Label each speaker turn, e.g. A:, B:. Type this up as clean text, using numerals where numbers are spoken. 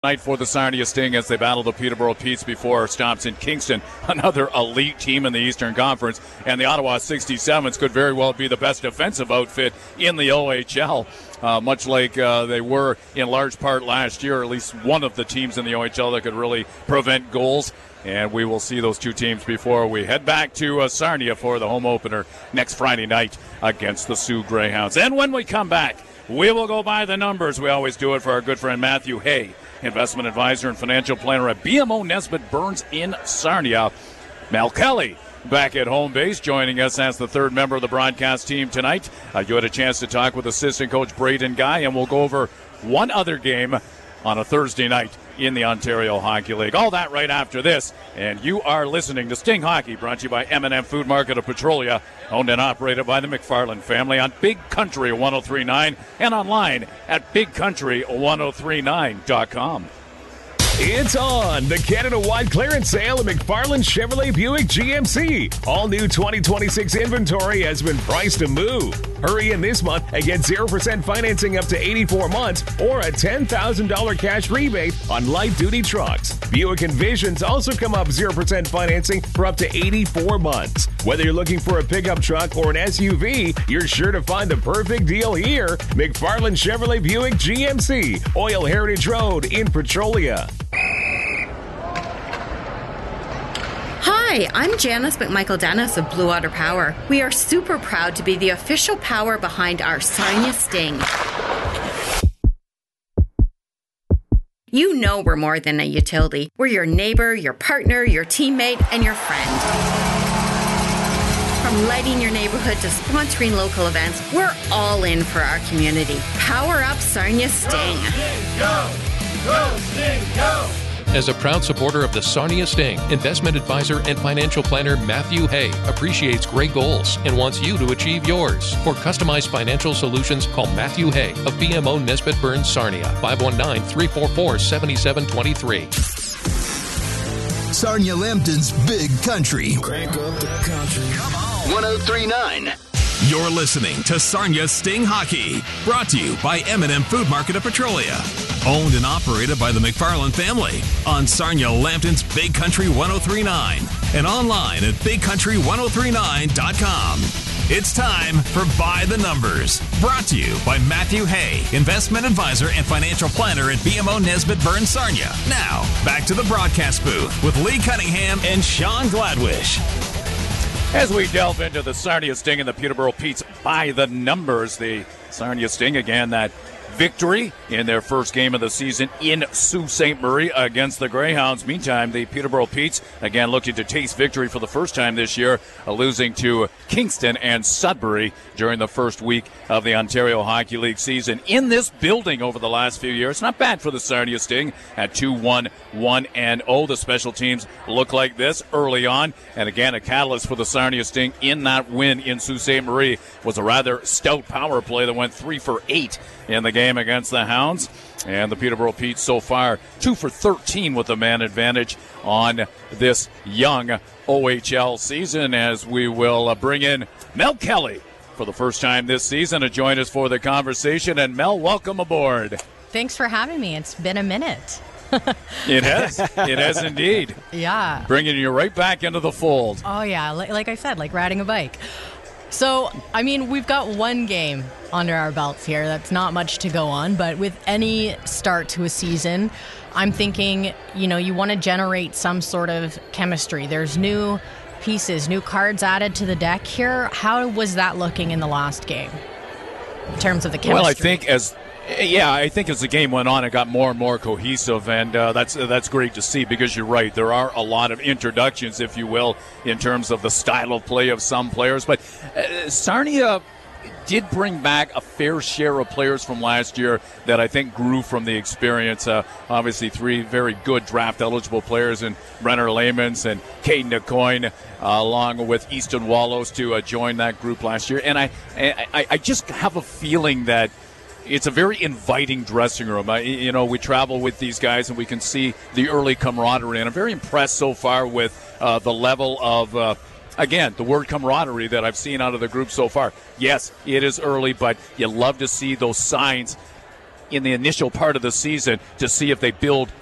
A: Night for the Sarnia Sting as they battle the Peterborough Petes before stops in Kingston, another elite team in the Eastern Conference. And the Ottawa 67s could very well be the best defensive outfit in the OHL, much like they were in large part last year, at least one of the teams in the OHL that could really prevent goals. And we will see those two teams before we head back to Sarnia for the home opener next Friday night against the Sioux Greyhounds. And when we come back, we will go by the numbers. We always do it for our good friend Matthew Hay, investment advisor and financial planner at BMO Nesbitt Burns in Sarnia. Mel Kelly back at home base, joining us as the third member of the broadcast team tonight. You had a chance to talk with assistant coach Braden Guy, and we'll go over one other game on a Thursday night in the Ontario Hockey League. All that right after this. And you are listening to Sting Hockey, brought to you by M&M Food Market of Petrolia, owned and operated by the McFarland family on Big Country 1039 and online at bigcountry1039.com.
B: It's on! The Canada-wide clearance sale at McFarland Chevrolet Buick GMC. All new 2026 inventory has been priced to move. Hurry in this month and get 0% financing up to 84 months or a $10,000 cash rebate on light-duty trucks. Buick Envisions also come up 0% financing for up to 84 months. Whether you're looking for a pickup truck or an SUV, you're sure to find the perfect deal here. McFarland Chevrolet Buick GMC, Oil Heritage Road in Petrolia.
C: Hi, I'm Janice McMichael-Dennis of Blue Water Power. We are super proud to be the official power behind our Sarnia Sting. You know we're more than a utility. We're your neighbor, your partner, your teammate, and your friend. From lighting your neighborhood to sponsoring local events, we're all in for our community. Power up Sarnia Sting.
D: Go, Sting, go! Go, Sting, go!
E: As a proud supporter of the Sarnia Sting, investment advisor and financial planner Matthew Hay appreciates great goals and wants you to achieve yours. For customized financial solutions, call Matthew Hay of BMO Nesbitt Burns Sarnia, 519-344-7723.
F: Sarnia Lambton's Big Country.
D: Crank up the country. Come on.
F: 1039.
G: You're listening to Sarnia Sting Hockey, brought to you by M&M Food Market of Petrolia, owned and operated by the McFarland family on Sarnia Lambton's Big Country 1039 and online at bigcountry1039.com. It's time for By the Numbers, brought to you by Matthew Hay, investment advisor and financial planner at BMO Nesbitt Burns Sarnia. Now, back to the broadcast booth with Lee Cunningham and Sean Gladwish.
A: As we delve into the Sarnia Sting and the Peterborough Petes by the numbers, the Sarnia Sting, again, that victory in their first game of the season in Sault Ste. Marie against the Greyhounds. Meantime, the Peterborough Petes, again, looking to taste victory for the first time this year, losing to Kingston and Sudbury during the first week of the Ontario Hockey League season. In this building over the last few years, not bad for the Sarnia Sting at 2-1-1-0. The special teams look like this early on. And again, a catalyst for the Sarnia Sting in that win in Sault Ste. Marie was a rather stout power play that went 3 for 8 in the game against the Hounds. And the Peterborough Petes so far 2 for 13 with the man advantage on this young OHL season, as we will bring in Mel Kelly for the first time this season to join us for the conversation. And Mel, welcome aboard.
H: Thanks for having me. It's been a minute.
A: It has. It has indeed.
H: Yeah.
A: Bringing you right back into the fold.
H: Oh, yeah. Like I said, like riding a bike. So, I mean, we've got one game under our belts here. That's not much to go on. But with any start to a season, I'm thinking, you know, you want to generate some sort of chemistry. There's new pieces, new cards added to the deck here. How was that looking in the last game in terms of the chemistry?
A: Well, I think as the game went on, it got more and more cohesive, and that's great to see, because you're right. There are a lot of introductions, if you will, in terms of the style of play of some players. But Sarnia did bring back a fair share of players from last year that I think grew from the experience. Obviously, 3 very good draft-eligible players in Brenner Lamons and Caden DeCoyne, along with Easton Wallows to join that group last year. And I just have a feeling that it's a very inviting dressing room. We travel with these guys and we can see the early camaraderie, and I'm very impressed so far with the level of, again, the word camaraderie that I've seen out of the group so far. Yes, it is early, but you love to see those signs in the initial part of the season to see if they build